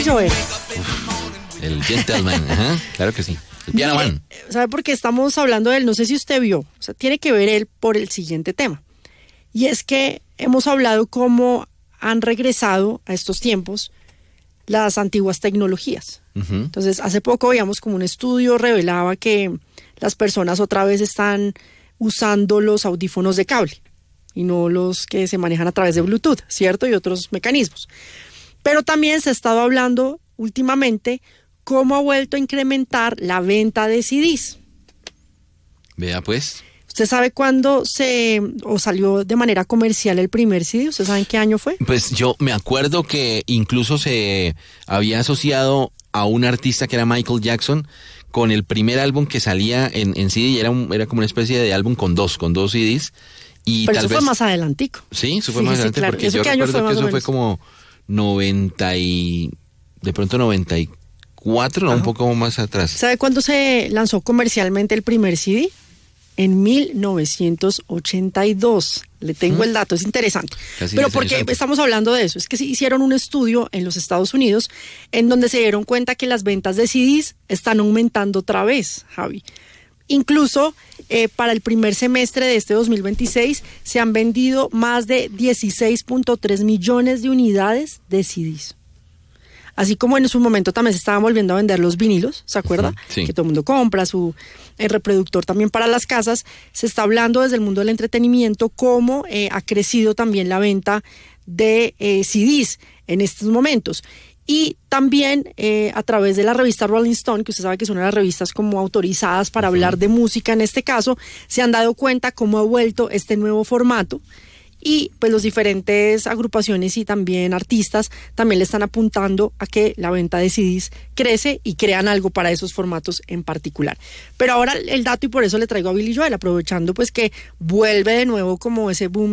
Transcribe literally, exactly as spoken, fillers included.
Joel. Uf, el gentleman, ajá, claro que sí. El piano man. ¿Sabe por qué estamos hablando de él? No sé si usted vio. O sea, tiene que ver él por el siguiente tema. Y es que hemos hablado cómo han regresado a estos tiempos las antiguas tecnologías. Uh-huh. Entonces, hace poco veíamos como un estudio revelaba que las personas otra vez están usando los audífonos de cable y no los que se manejan a través de Bluetooth, ¿cierto? Y otros mecanismos. Pero también se ha estado hablando últimamente cómo ha vuelto a incrementar la venta de C Ds. Vea pues. ¿Usted sabe cuándo se o salió de manera comercial el primer C D? ¿Usted sabe en qué año fue? Pues yo me acuerdo que incluso se había asociado a un artista que era Michael Jackson con el primer álbum que salía en, en C D, y era, un, era como una especie de álbum con dos, con dos C Ds. Y Pero tal eso vez, fue más adelantico. Sí, eso fue sí, más sí, adelante, claro. porque ¿Eso yo qué año recuerdo fue, que más eso o fue menos? como noventa y... de pronto noventa y cuatro, no, un poco más atrás. ¿Sabe cuándo se lanzó comercialmente el primer C D? En mil novecientos ochenta y dos. Le tengo ¿Mm? el dato, es interesante. Casi Pero ¿por qué estamos hablando de eso? Es que sí hicieron un estudio en los Estados Unidos en donde se dieron cuenta que las ventas de C Ds están aumentando otra vez, Javi. Incluso eh, para el primer semestre de este dos mil veintiséis se han vendido más de dieciséis punto tres millones de unidades de C Ds. Así como en su momento también se estaban volviendo a vender los vinilos, ¿se acuerda? Uh-huh, sí. Que todo el mundo compra su el reproductor también para las casas. Se está hablando desde el mundo del entretenimiento cómo eh, ha crecido también la venta de eh, C Ds en estos momentos. Y también eh, a través de la revista Rolling Stone, que usted sabe que es una de las revistas como autorizadas para uh-huh. hablar de música en este caso, se han dado cuenta cómo ha vuelto este nuevo formato. Y pues los diferentes agrupaciones y también artistas también le están apuntando a que la venta de C Ds crece y crean algo para esos formatos en particular. Pero ahora el dato, y por eso le traigo a Billy Joel, aprovechando pues que vuelve de nuevo como ese boom